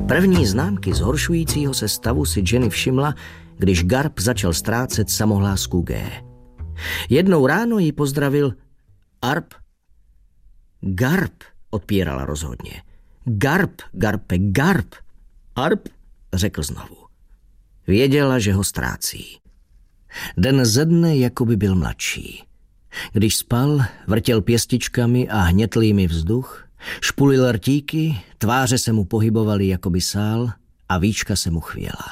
První známky zhoršujícího se stavu si Jenny všimla, když Garp začal ztrácet samohlásku G. Jednou ráno ji pozdravil Arp. Garp, odpírala rozhodně. Garp, Garpe, Garp. Arp, řekl znovu. Věděla, že ho ztrácí. Den ze dne jako by byl mladší. Když spal, vrtěl pěstičkami a hnětl jimi vzduch, špulil rtíky, tváře se mu pohybovaly, jako by sál, a víčka se mu chvěla.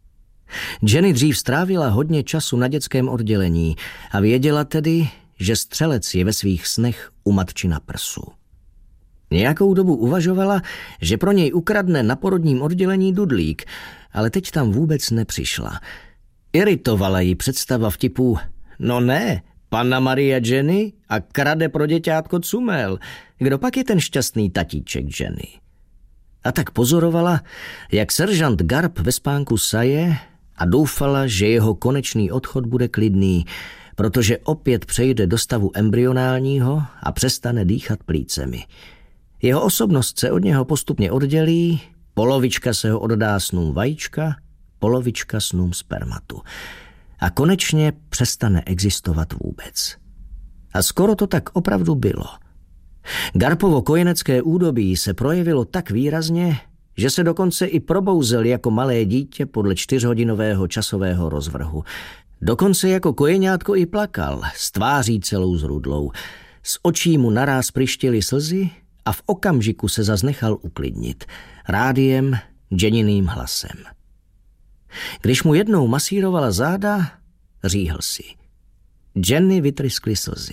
Jenny dřív strávila hodně času na dětském oddělení a věděla tedy, že střelec je ve svých snech u matči na prsu. Nějakou dobu uvažovala, že pro něj ukradne na porodním oddělení dudlík, ale teď tam vůbec nepřišla. Iritovala ji představa vtipů: no ne, Panna Maria Jenny a krade pro děťátko cumel. Kdo pak je ten šťastný tatíček Jenny? A tak pozorovala, jak seržant Garp ve spánku saje a doufala, že jeho konečný odchod bude klidný, protože opět přejde do stavu embryonálního a přestane dýchat plícemi. Jeho osobnost se od něho postupně oddělí, polovička se ho oddá snům vajíčka, polovička snům spermatu. A konečně přestane existovat vůbec. A skoro to tak opravdu bylo. Garpovo kojenecké údobí se projevilo tak výrazně, že se dokonce i probouzel jako malé dítě podle 4hodinového časového rozvrhu. Dokonce jako kojeňátko i plakal, s tváří celou zrudlou. Z očí mu naráz pryštily slzy a v okamžiku se zas nechal uklidnit. Rádiem, Jenniným hlasem. Když mu jednou masírovala záda, říhl si. Jenny vytryskly slzy.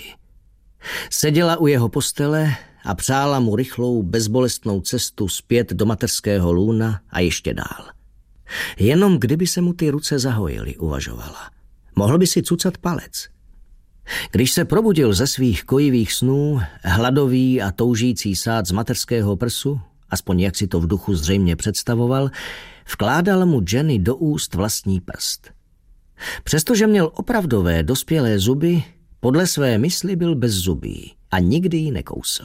Seděla u jeho postele a přála mu rychlou, bezbolestnou cestu zpět do mateřského lůna a ještě dál. Jenom kdyby se mu ty ruce zahojily, uvažovala. Mohl by si cucat palec. Když se probudil ze svých kojivých snů, hladový a toužící sát z mateřského prsu, aspoň jak si to v duchu zřejmě představoval, vkládal mu Jenny do úst vlastní prst. Přestože měl opravdové dospělé zuby, podle své mysli byl bezzubý a nikdy ji nekousl.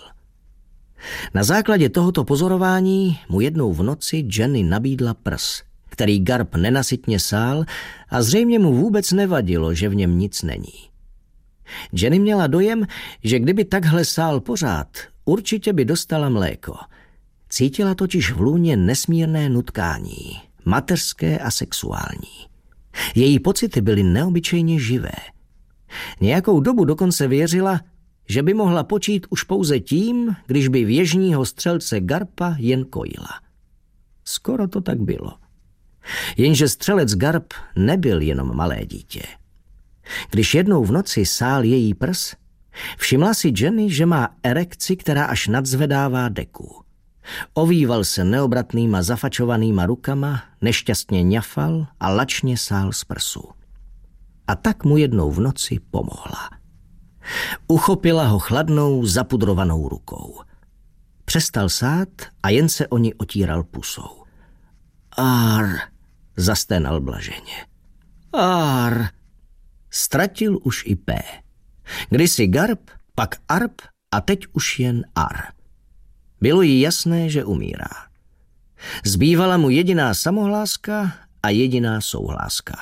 Na základě tohoto pozorování mu jednou v noci Jenny nabídla prs, který Garp nenasytně sál a zřejmě mu vůbec nevadilo, že v něm nic není. Jenny měla dojem, že kdyby takhle sál pořád, určitě by dostala mléko. Cítila totiž v lůně nesmírné nutkání, mateřské a sexuální. Její pocity byly neobyčejně živé. Nějakou dobu dokonce věřila, že by mohla počít už pouze tím, když by věžního střelce Garpa jen kojila. Skoro to tak bylo. Jenže střelec Garp nebyl jenom malé dítě. Když jednou v noci sál její prs, všimla si Jenny, že má erekci, která až nadzvedává deku. Ovýval se neobratnýma zafačovanýma rukama, nešťastně ňafal a lačně sál z prsu. A tak mu jednou v noci pomohla. Uchopila ho chladnou, zapudrovanou rukou. Přestal sát a jen se o ní otíral pusou. Ár, zasténal blaženě. Ár. Ztratil už i P. Kdysi Garp, pak Arp a teď už jen Ar. Bylo jí jasné, že umírá. Zbývala mu jediná samohláska a jediná souhláska.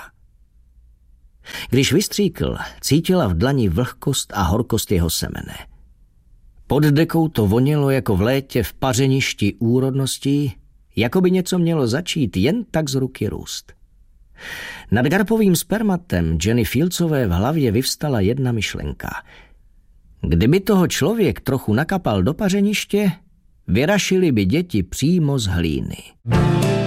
Když vystříkl, cítila v dlani vlhkost a horkost jeho semene. Pod dekou to vonělo jako v létě v pařeništi úrodností, jako by něco mělo začít jen tak z ruky růst. Nad Garpovým spermatem Jenny Fieldsové v hlavě vyvstala jedna myšlenka. Kdyby toho člověk trochu nakapal do pařeniště, vyrašily by děti přímo z hlíny.